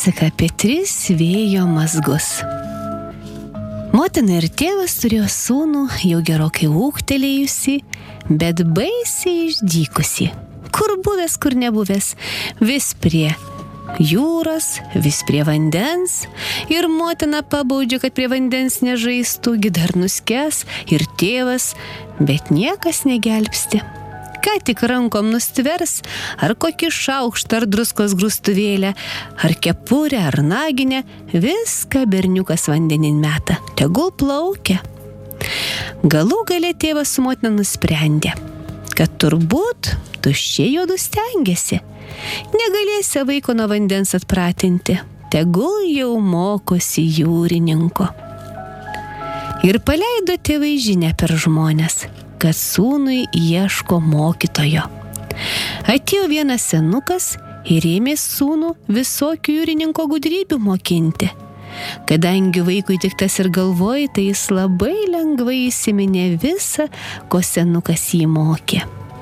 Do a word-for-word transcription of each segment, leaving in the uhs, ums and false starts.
Pasaka apie tris vėjo mazgus. Motina ir tėvas turėjo sūnų, jau gerokai ūgtelėjusi, bet baisiai išdykusi. Kur buvęs, kur nebuvęs, vis prie jūros, vis prie vandens. Ir motina pabaudžia, kad prie vandens nežaistų, gi dar nuskęs, ir tėvas, bet niekas negelbsti. Ką tik rankom nustvers, ar kokį šaukštą, ar druskos grūstuvėlę, ar kepurę, ar naginę, viską berniukas vandenin meta, tegul plaukia. Galų gale tėvas su motina nusprendė, kad turbūt tuščiai juodu stengiasi. Negalėsi vaiko nuo vandens atpratinti, tegul jau mokosi jūrininko. Ir paleido tėvai žinią per žmones, kad sūnui ieško mokytojo. Atėjo vienas senukas ir ėmė sūnų visokių jūrininko gudrybių mokinti. Kadangi vaikui tik tas ir galvoja, tai jis labai lengvai įsiminė visą, ko senukas jį mokė.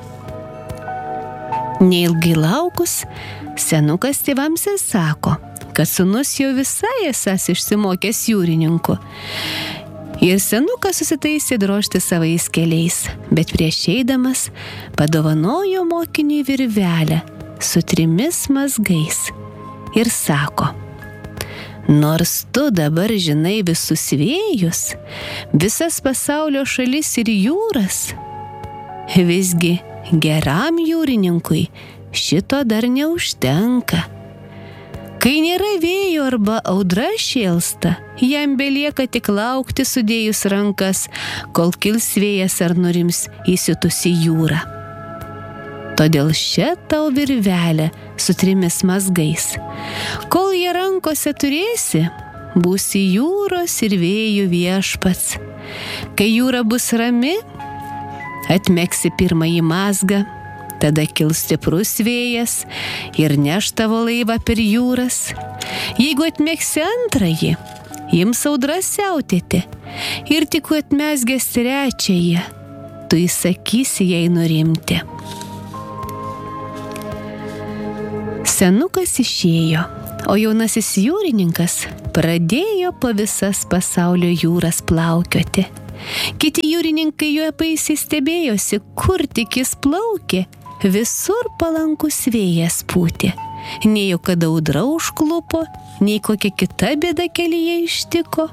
Neilgai laukus, senukas tėvams ir sako, kad sūnus jau visai esas išsimokęs jūrininku. Ir senukas susitaisė drožti savais keliais, bet prieš eidamas padovanojo mokiniui virvelę su trimis mazgais ir sako: nors tu dabar žinai visus vėjus, visas pasaulio šalis ir jūras, visgi geram jūrininkui šito dar neužtenka. Kai nėra vėjo arba audra šėlsta, jam belieka tik laukti sudėjus rankas, kol kils vėjas ar nurims įsiutusi jūra. Todėl šia tau virvelė su trimis mazgais. Kol jie rankose turėsi, būsi jūros ir vėjų viešpats. Kai jūra bus rami, atmeksi pirmąjį mazgą, tada kils stiprus vėjas ir neš tavo laivą per jūras. Jeigu atmegsi antrąjį, ims audra siautėti, ir tik atmesgęs trečiąją, tu įsakysi jai nurimti. Senukas išėjo, o jaunasis jūrininkas pradėjo po visas pasaulio jūras plaukioti. Kiti jūrininkai jo baisiai stebėjosi, kur tik jis plaukė, visur palankus vėjas pūtė. Nei jau kada audra užklupo, nei kokia kita bėda kelyje ištiko.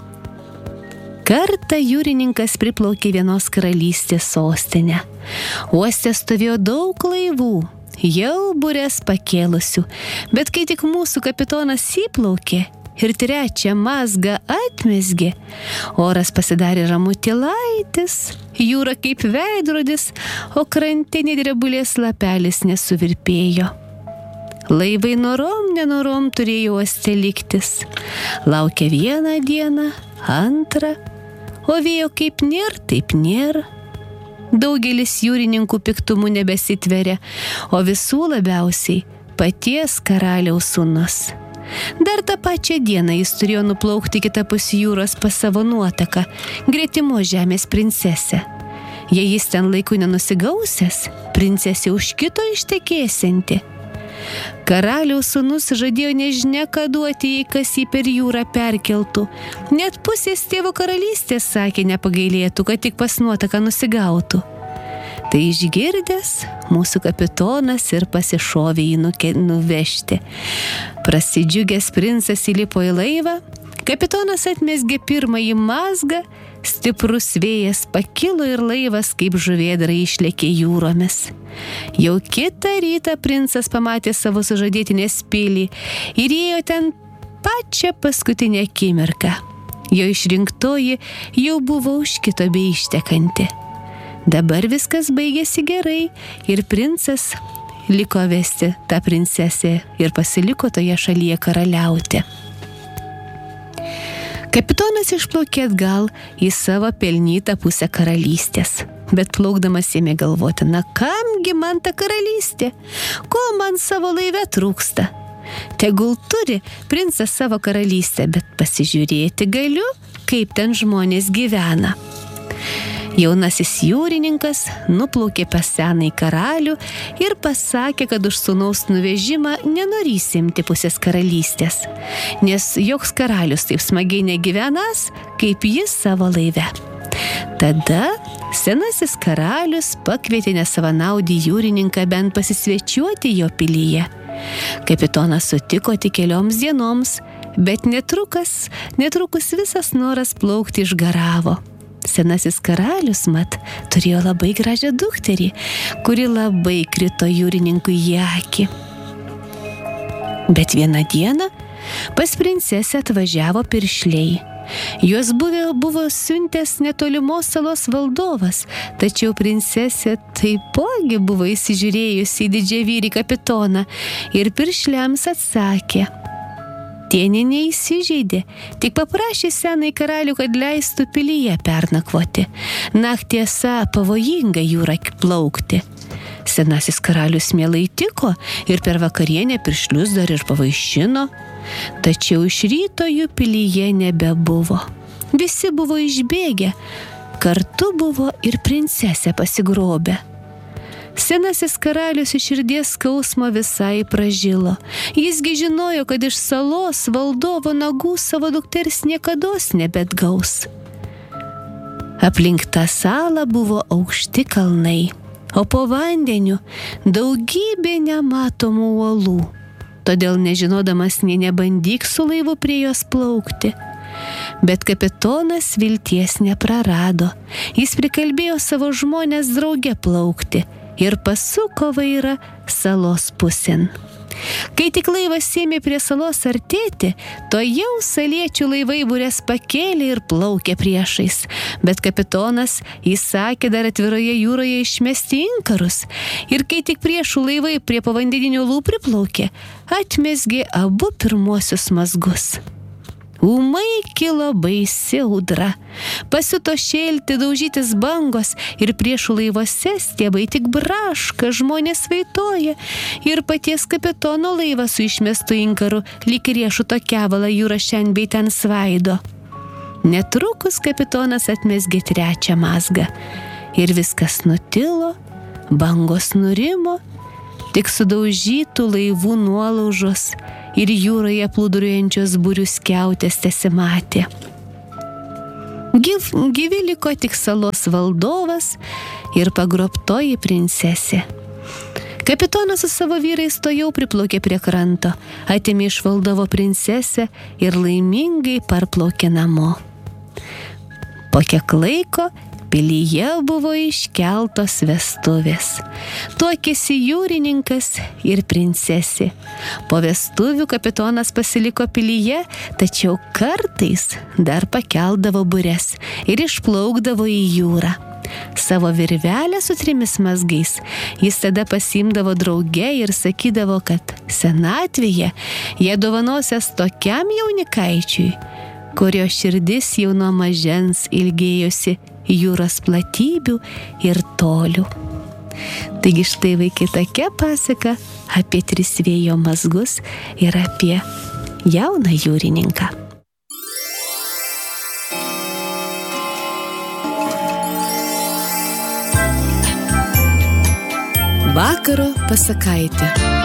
Kartą jūrininkas priplaukė vienos karalystės sostinę. Uoste stovėjo daug laivų, jau bures pakėlusių, bet kai tik mūsų kapitonas įplaukė ir trečią mazgą atmesgė, oras pasidarė ramutėlaitis, jūra kaip veidrodis, o krante nė drebulės lapelis nesuvirpėjo. Laivai norom nenorom turėjo uoste liktis. Laukė vieną dieną, antrą, o vėjo kaip nėr, taip nėr. Daugelis jūrininkų piktumų nebesitveria, o visų labiausiai paties karaliaus sūnus. Dar tą pačią dieną jis turėjo nuplaukti kitapus jūros pas savo nuotaką, gretimo žemės princesę. Jei jis ten laiku nenusigausęs, princesė už kito ištekėsianti. Karaliaus sūnus žadėjo nežinia ką duoti, jei kas jį per jūrą perkeltų. Net pusės tėvo karalystės, sakė, nepagailėtų, kad tik pas nuotaką nusigautų. Tai išgirdęs, mūsų kapitonas ir pasišovė jį nuke, nuvežti. Prasidžiugęs princas įlipo į laivą, kapitonas atmesgė pirmąjį mazgą, stiprus vėjas pakilo ir laivas kaip žuvėdra išlėkė jūromis. Jau kitą rytą princas pamatė savo sužadėtinės pilį ir ėjo ten pačią paskutinę akimirką. Jo išrinktoji jau buvo už kito beištekanti. Dabar viskas baigėsi gerai ir princas liko vesti tą princesę ir pasiliko toje šalyje karaliauti. Kapitonas išplaukė atgal į savo pelnytą pusę karalystės, bet plaukdamas ėmė galvoti, na kamgi man ta karalystė, ko man savo laive trūksta. Tegul turi princas savo karalystę, bet pasižiūrėti galiu, kaip ten žmonės gyvena. Jaunasis jūrininkas nuplaukė pas senąjį karalių ir pasakė, kad už sūnaus nuvežimą nenorės imti pusės karalystės, nes joks karalius taip smagiai negyvenas, kaip jis savo laive. Tada senasis karalius pakvietė nesavanaudį jūrininką bent pasisvečiuoti jo pilyje. Kapitonas sutiko tik kelioms dienoms, bet netrukus, netrukus visas noras plaukti išgaravo. Senasis karalius mat turėjo labai gražią dukterį, kuri labai krito jūrininkui į akį. Bet vieną dieną pas princesę atvažiavo piršliai. Juos buvo, buvo siuntęs netolimos salos valdovas, tačiau princesė taipogi buvo įsižiūrėjusi į didžiavyrį kapitoną ir piršliams atsakė: tie neįsižeidė, tik paprašė senąjį karalių, kad leistų pilyje pernakvoti. Naktį esą pavojinga jūra plaukti. Senasis karalius mielai tiko ir per vakarienę piršlius dar ir pavaišino. Tačiau iš ryto jų pilyje nebebuvo. Visi buvo išbėgę, kartu buvo ir princesė pasigrobę. Senasis karalius iš širdies skausmo visai pražilo. Jisgi žinojo, kad iš salos valdovo nagų savo dukters niekados nebetgaus. Aplink tą salą buvo aukšti kalnai, o po vandeniu daugybė nematomų uolų. Todėl nežinodamas nė nebandyk su laivu prie jos plaukti. Bet kapitonas vilties neprarado. Jis prikalbėjo savo žmones drauge plaukti ir pasuko vairą salos pusėn. Kai tik laivas ėmė prie salos artėti, tuojau saliečių laivai bures pakėlė ir plaukė priešais. Bet kapitonas įsakė dar atviroje jūroje išmesti inkarus. Ir kai tik priešų laivai prie povandeninių uolų priplaukė, atmesgė abu pirmuosius mazgus. Ūmai kilo baisi audra. Pasiuto šėlti, daužytis bangos ir priešų laivuose stiebai tik braška, žmonės vaitoja ir paties kapitono laivas su išmestu inkaru lyg riešuto kevalą jūra šen bei ten svaido. Netrukus kapitonas atmesgė trečią mazgą ir viskas nutilo, bangos nurimo, tik sudaužytų laivų nuolaužos ir jūroje plūduriuojančios būrių skiautės tesimatė. Gyv, gyvi liko tik salos valdovas ir pagrobtoji princesė. Kapitonas su savo vyrais tuojau priplaukė prie kranto, atėmė iš valdovo princesę ir laimingai parplaukė namo. Po kiek laiko pilyje buvo iškeltos vestuvės. Tuokėsi jūrininkas ir princesė. Po vestuvių kapitonas pasiliko pilyje, tačiau kartais dar pakeldavo bures ir išplaukdavo į jūrą. Savo virvelę su trimis mazgais jis tada pasiimdavo drauge ir sakydavo, kad senatvėje jie dovanosias tokiam jaunikaičiui, kurio širdis jau nuo mažens ilgėjosi jūros platybių ir tolių. Taigi štai, vaikai, tokia pasaka apie tris vėjo mazgus ir apie jauną jūrininką. Vakaro pasakaitė.